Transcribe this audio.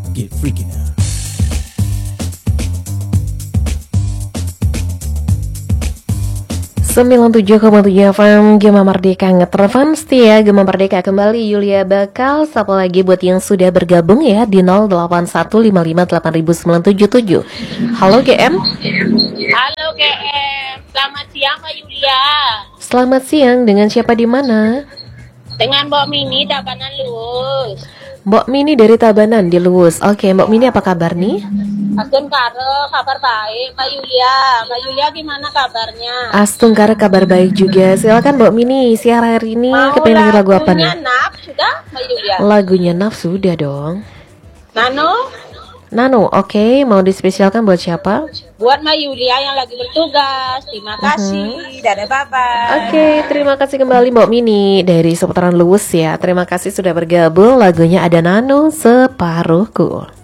Get freaky now. Sembilan 97,7 FM Gema Merdeka ngeterfan setia Gema Merdeka kembali. Yulia bakal sapa lagi buat yang sudah bergabung ya di 0815580977. Halo GM. Halo GM, selamat siang Mbak Yulia. Selamat siang, dengan siapa di mana? Dengan Mbak Mini Tabanan Luwus. Mbak Mini dari Tabanan di Luwus. Oke, Mbak Mini apa kabar nih? Astun Karo, kabar baik Mbak Yulia. Mbak Yulia gimana kabarnya? Astun Karo kabar baik juga. Silakan Mbak Mini, siang hari ini kepengen denger lagu apa nih? Lagunya Naf sudah Mbak Yulia? Lagunya Naf sudah dong. Nano, oke. Mau dispesialkan buat siapa? buat Mbak Yulia yang lagi bertugas. Terima kasih. Dadah bye-bye. Oke, terima kasih kembali Mbak Mini dari seputaran Luwus ya. Terima kasih sudah bergabung. Lagunya ada Nano Separuhku.